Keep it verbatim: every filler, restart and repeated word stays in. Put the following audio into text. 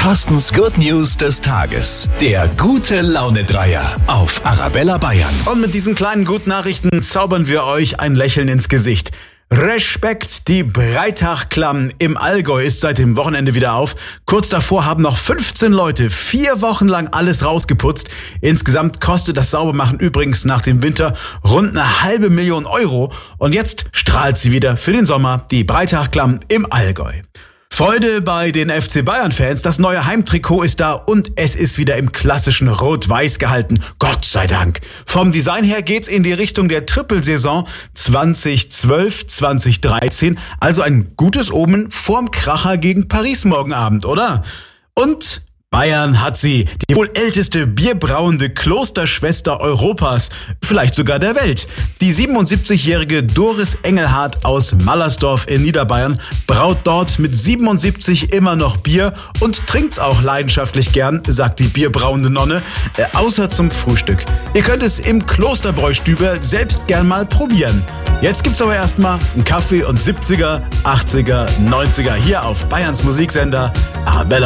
Carstens Good News des Tages. Der Gute-Laune-Dreier auf Arabella Bayern. Und mit diesen kleinen guten Nachrichten zaubern wir euch ein Lächeln ins Gesicht. Respekt, die Breitachklamm im Allgäu ist seit dem Wochenende wieder auf. Kurz davor haben noch fünfzehn Leute vier Wochen lang alles rausgeputzt. Insgesamt kostet das Saubermachen übrigens nach dem Winter rund eine halbe Million Euro. Und jetzt strahlt sie wieder für den Sommer, die Breitachklamm im Allgäu. Freude bei den F C Bayern-Fans, das neue Heimtrikot ist da und es ist wieder im klassischen Rot-Weiß gehalten. Gott sei Dank. Vom Design her geht's in die Richtung der Trippelsaison zwanzig zwölf zwanzig dreizehn, also ein gutes Omen vorm Kracher gegen Paris morgen Abend, oder? Und Bayern hat sie, die wohl älteste bierbrauende Klosterschwester Europas, vielleicht sogar der Welt. Die siebenundsiebzigjährige Doris Engelhardt aus Mallersdorf in Niederbayern braut dort mit siebenundsiebzig immer noch Bier und trinkt's auch leidenschaftlich gern, sagt die bierbrauende Nonne, äh, außer zum Frühstück. Ihr könnt es im Klosterbräustüber selbst gern mal probieren. Jetzt gibt's aber erstmal einen Kaffee und siebziger, achtziger, neunziger hier auf Bayerns Musiksender Arabella.